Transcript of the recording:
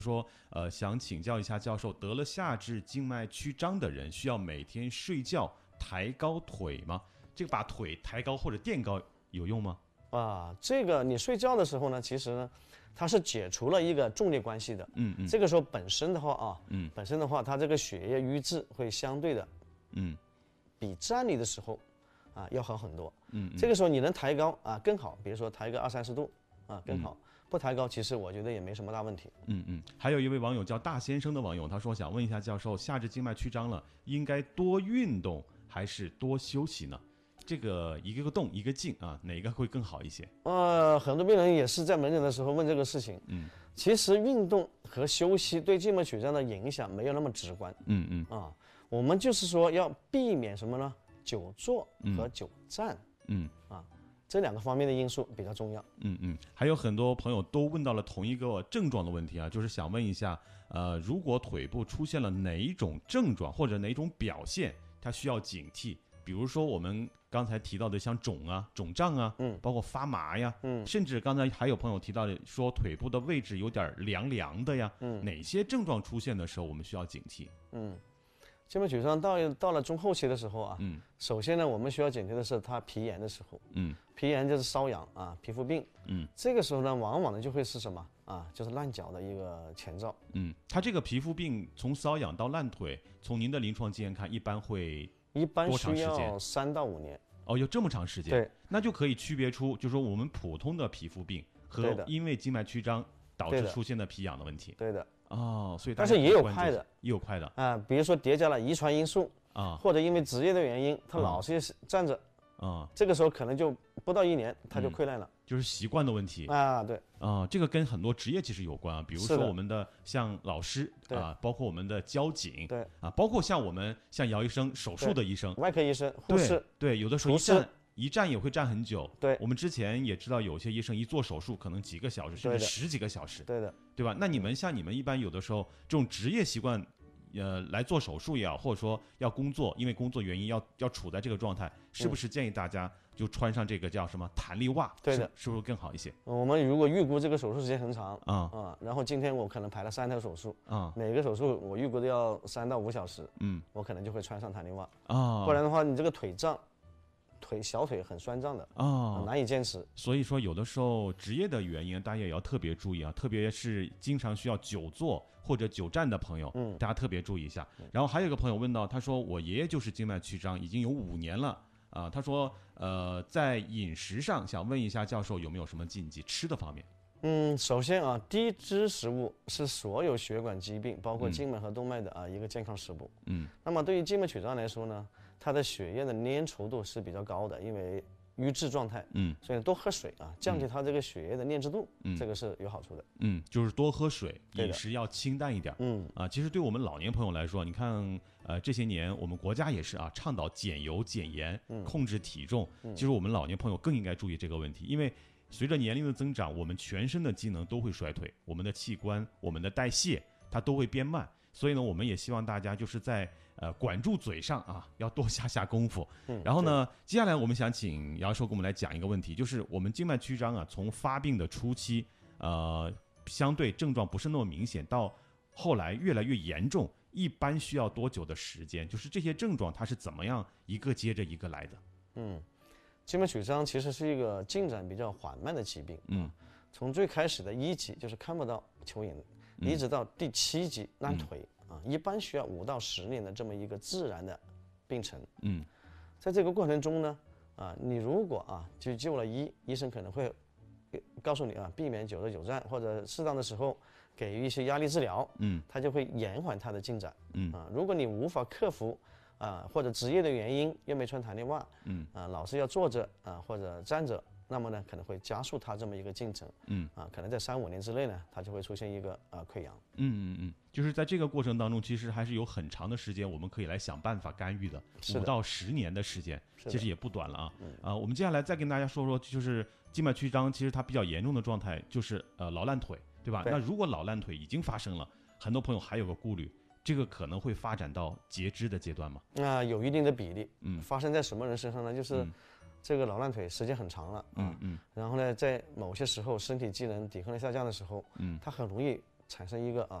说，想请教一下教授，得了下肢静脉曲张的人需要每天睡觉抬高腿吗？这个把腿抬高或者垫高有用吗？ 这个你睡觉的时候呢，其实呢，它是解除了一个重力关系的。这个时候本身的话它这个血液瘀滞会相对的，比站立的时候要好很多。这个时候你能抬高更好，比如说抬个20-30度更好。不抬高，其实我觉得也没什么大问题。 还有一位网友叫大先生的网友，他说想问一下教授，下肢静脉曲张了，应该多运动还是多休息呢？这个一个动一个静哪个会更好一些？ 很多病人也是在门诊的时候问这个事情。其实运动和休息对静脉曲张的影响没有那么直观。我们就是说要避免什么呢？久坐和久站。这两个方面的因素比较重要。 还有很多朋友都问到了同一个症状的问题就是想问一下，如果腿部出现了哪一种症状或者哪一种表现，它需要警惕。比如说我们刚才提到的像肿胀包括发麻呀，甚至刚才还有朋友提到的说腿部的位置有点凉凉的呀，哪些症状出现的时候我们需要警惕？ 静脉曲张到了中后期的时候首先呢，我们需要警惕的是它皮炎的时候。皮炎就是瘙痒皮肤病。这个时候呢，往往呢就会是什么就是烂脚的一个前兆。 它这个皮肤病从瘙痒到烂腿，从您的临床经验看，一般需要 3到5年。 有这么长时间？对，那就可以区别出，就是说我们普通的皮肤病和因为静脉曲张导致出现的皮痒的问题。 对的。 所以但是也有快的，比如说叠加了遗传因素或者因为职业的原因，他老是站着这个时候可能就不到1年他就溃烂了。 就是习惯的问题对这个跟很多职业其实有关比如说我们的像老师包括我们的交警包括像我们像姚医生手术的医生、 外科医生、护士， 对，有的时候一站也会站很久。对，我们之前也知道有些医生一做手术可能几个小时甚至10几个小时。 对的， 对吧？那你们一般有的时候这种职业习惯来做手术也好，或者说要工作，因为工作原因要处在这个状态，是不是建议大家就穿上这个叫什么弹力袜？ 对的， 是不是更好一些？ 我们如果预估这个手术时间很长然后今天我可能排了3条手术每个手术我预估都要3到5小时我可能就会穿上弹力袜不然的话你这个小腿很酸胀的难以坚持。 所以说有的时候职业的原因大家也要特别注意特别是经常需要久坐或者久站的朋友大家特别注意一下。然后还有一个朋友问到，他说我爷爷就是静脉曲张已经有5年了他说在饮食上想问一下教授有没有什么禁忌吃的方面。 首先低脂食物是所有血管疾病包括静脉和动脉的一个健康食物。那么对于静脉曲张来说呢，它的血液的粘稠度是比较高的，因为瘀滞状态所以多喝水降低它这个血液的粘滞度这个是有好处的。 就是多喝水，饮食要清淡一点。其实对我们老年朋友来说，你看这些年我们国家也是倡导减油减盐控制体重其实我们老年朋友更应该注意这个问题，因为随着年龄的增长，我们全身的机能都会衰退，我们的器官我们的代谢它都会变慢，所以呢我们也希望大家就是在管住嘴上要多下功夫。然后呢接下来我们想请姚授给我们来讲一个问题，就是我们静脉曲张从发病的初期相对症状不是那么明显，到后来越来越严重，一般需要多久的时间？就是这些症状它是怎么样一个接着一个来的？ 静脉曲张其实是一个进展比较缓慢的疾病。从最开始的1级就是看不到蚯蚓一直到第7级烂腿一般需要5到10年的这么一个自然的病程。在这个过程中呢你如果去救了医生可能会告诉你避免久坐久站，或者适当的时候给予一些压力治疗它就会延缓它的进展。如果你无法克服或者职业的原因又没穿弹力袜老是要坐着或者站着，那么呢可能会加速它这么一个进程。可能在3-5年之内呢它就会出现一个溃疡。 就是在这个过程当中其实还是有很长的时间我们可以来想办法干预的，5到10年的时间其实也不短了我们接下来再跟大家说说，就是静脉曲张其实它比较严重的状态就是老烂腿，对吧？那如果老烂腿已经发生了，很多朋友还有个顾虑，这个可能会发展到截肢的阶段吗？ 有一定的比例。发生在什么人身上呢？就是这个老烂腿时间很长了然后呢在某些时候身体机能抵抗力下降的时候它很容易产生一个